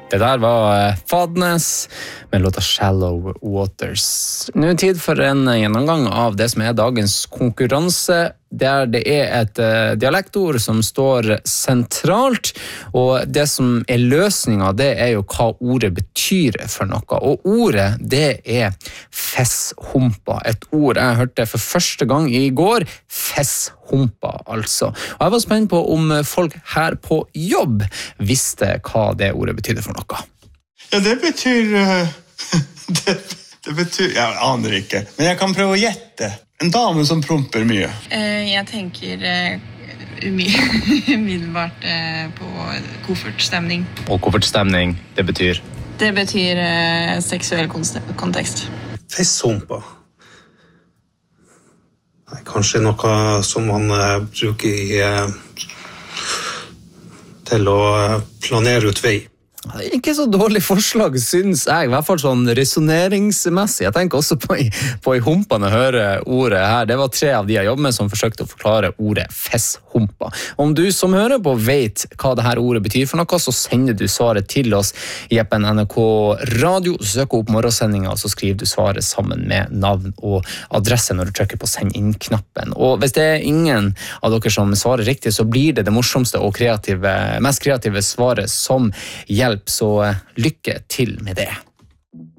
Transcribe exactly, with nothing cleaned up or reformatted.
Det der var Fadnes med låta Shallow Waters. Nå er det tid for en gjennomgang av det som er dagens konkurranse, der det er et dialektord som står sentralt, og det som er løsningen, det er jo hva ordet betyr for noe. Og ordet, det er fesshumpa. Et ord jeg hørte for første gang i går, fesshumpa altså. Og jeg var spent på om folk her på jobb visste hva det ordet betydde for noe. Ja, det betyr... Uh, det, det betyr... Jeg aner ikke, men jeg kan prøve å gjette. En dame som promper mye. Uh, jeg tenker uh, umiddelbart uh, på koffertstemning. Og koffertstemning, det betyr? Det betyr uh, seksuell kontekst. Fesshumpa. Nei, kanskje noe som man uh, bruker i, uh, til å uh, planere ut vei. Ikke så dårlig forslag, synes jeg, i hvert fall sånn resoneringsmessig. Jeg tenker også på i, på i humpene å høre ordet her. Det var tre av de jeg jobber med som forsøkte å forklare ordet fesshumpa. Om du som hører på vet hva dette ordet betyr for noe, så sender du svaret til oss i appen N R K Radio, søk opp morgensendingen, og så skriver du svaret sammen med navn og adresse når du trykker på send inn-knappen. Og hvis det er ingen av dere som svarer riktig, så blir det det morsomste og kreative, mest kreative svaret som hjelper. Så lykke til med det.